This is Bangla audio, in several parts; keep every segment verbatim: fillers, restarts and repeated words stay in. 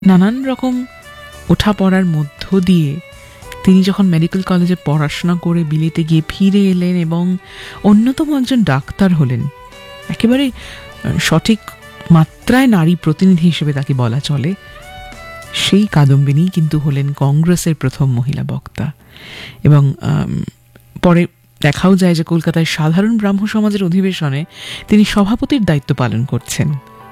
নানান রকম ওঠাপড়ার মধ্য দিয়ে তিনি যখন মেডিকেল কলেজে পড়াশোনা করে বিলেতে গিয়ে ফিরে এলেন এবং অন্যতম একজন ডাক্তার হলেন, একেবারে সঠিক মাত্রায় নারী প্রতিনিধি হিসেবে তাকে বলা চলে, সেই কাদম্বিনী কিন্তু হলেন কংগ্রেসের প্রথম মহিলা বক্তা। এবং পরে দেখাও যায় যে কলকাতায় সাধারণ ব্রাহ্ম সমাজের অধিবেশনে তিনি সভাপতির দায়িত্ব পালন করছেন।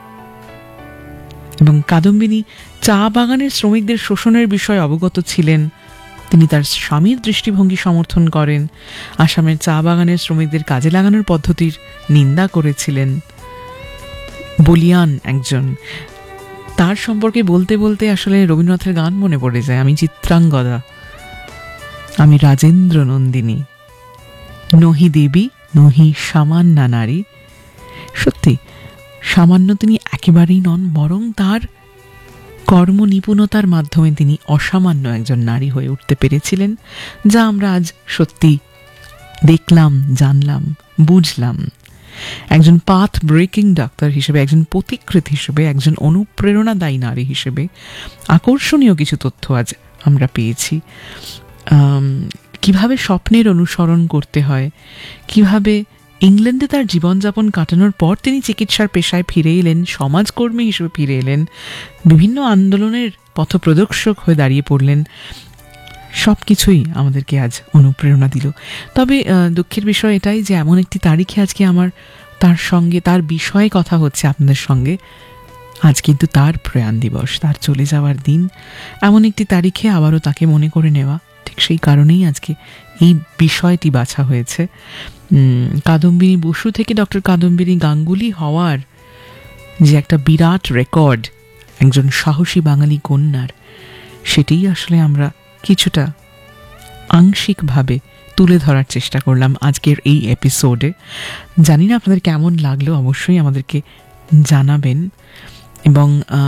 এবং কাদম্বিনী চা বাগানের শ্রমিকদের শোষণের বিষয়ে অবগত ছিলেন। তিনি তার স্বামীর দৃষ্টিভঙ্গি সমর্থন করেন, আসামের চা বাগানের শ্রমিকদের কাজে লাগানোর পদ্ধতির নিন্দা করেছিলেন। বলিয়ান একজন, তার সম্পর্কে বলতে বলতে আসলে রবীন্দ্রনাথের গান মনে পড়ে যায়, আমি চিত্রাঙ্গদা, আমি রাজেন্দ্র নন্দিনী, নহি দেবী নহি সামান্য নারী। সত্যি সামান্য তিনি একেবারেই নন, বরং তার কর্ম নিপুণতার মাধ্যমে তিনি অসামান্য একজন নারী হয়ে উঠতে পেরেছিলেন, যা আমরা আজ সত্যি দেখলাম, জানলাম, বুঝলাম। একজন পাথ ব্রেকিং ডাক্তার হিসেবে, একজন পথিকৃৎ হিসেবে, একজন অনুপ্রেরণাদায়ী নারী হিসেবে আকর্ষণীয় কিছু তথ্য আজ আমরা পেয়েছি। কিভাবে স্বপ্নের অনুসরণ করতে হয়, কিভাবে ইংল্যান্ডে তার জীবনযাপন কাটানোর পর তিনি চিকিৎসার পেশায় ফিরে এলেন, সমাজকর্মী হিসেবে ফিরে এলেন, বিভিন্ন আন্দোলনের পথপ্রদর্শক হয়ে দাঁড়িয়ে পড়লেন, সব কিছুই আমাদেরকে আজ অনুপ্রেরণা দিল। তবে দুঃখের বিষয় এটাই যে এমন একটি তারিখে আজকে আমার তার সঙ্গে তার বিষয়ে কথা হচ্ছে আপনাদের সঙ্গে, আজ কিন্তু তার প্রয়াণ দিবস, তার চলে যাওয়ার দিন। এমন একটি তারিখে আবারও তাকে মনে করে নেওয়া, ঠিক সেই কারণেই আজকে এই বিষয়টি বাছা হয়েছে। কাদম্বিনী বসু থেকে ডক্টর কাদম্বিনী গাঙ্গুলি হওয়ার যে একটা বিরাট রেকর্ড একজন সাহসী বাঙালি কন্যার, সেটাই আসলে আমরা কিছুটা আংশিকভাবে তুলে ধরার চেষ্টা করলাম আজকের এই এপিসোডে। জানি না আপনাদের কেমন লাগলো, অবশ্যই আমাদেরকে জানাবেন। এবং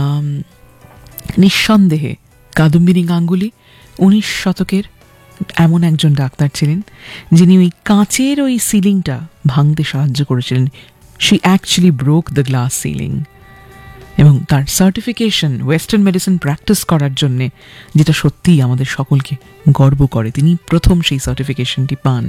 নিঃসন্দেহে কাদম্বিনী গাঙ্গুলি উনিশ শতকের এমন একজন ডাক্তার ছিলেন যিনি ওই কাঁচের ওই সিলিংটা ভাঙতে সাহায্য করেছিলেন। She actually broke the glass ceiling. এবং তার সার্টিফিকেশন ওয়েস্টার্ন মেডিসিন প্র্যাকটিস করার জন্যে, যেটা সত্যিই আমাদের সকলকে গর্ব করে, তিনি প্রথম সেই সার্টিফিকেশনটি পান।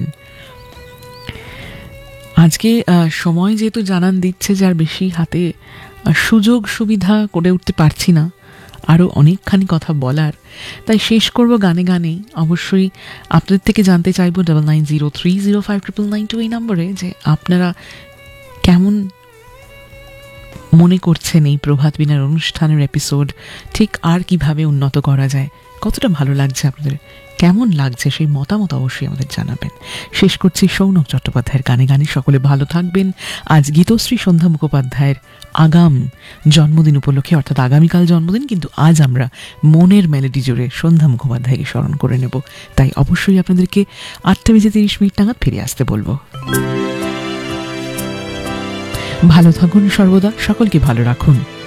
আজকে সময় যেহেতু জানান দিচ্ছে যে আর বেশি হাতে সুযোগ সুবিধা করে উঠতে পারছি না আরও অনেকখানি কথা বলার, তাই শেষ করব গানে গানেই। অবশ্যই আপনাদের থেকে জানতে চাইবো double nine zero three zero five triple nine two এই নম্বরে যে আপনারা কেমন মনে করছেন এই প্রভাত বিনার অনুষ্ঠানের এপিসোড, ঠিক আর কিভাবে উন্নত করা যায়, কতটা ভালো লাগছে আপনাদের, কেমন লাগছে সেই মতামত অবশ্যই আমাদের জানাবেন। শেষ করছি সৌনক চট্টোপাধ্যায়ের গানে গানে। সকলে ভালো থাকবেন। আজ গীতশ্রী সন্ধ্যা মুখোপাধ্যায়ের আগাম জন্মদিন উপলক্ষে, অর্থাৎ আগামীকাল জন্মদিন, কিন্তু আজ আমরা মনের মেলোডি জুড়ে সন্ধ্যা মুখোপাধ্যায়কে স্মরণ করে নেব। তাই অবশ্যই আপনাদেরকে আটটা বেজে তিরিশ মিনিট নাগাদ ফিরে আসতে বলবো। ভালো থাকুন সর্বদা, সকলকে ভালো রাখুন।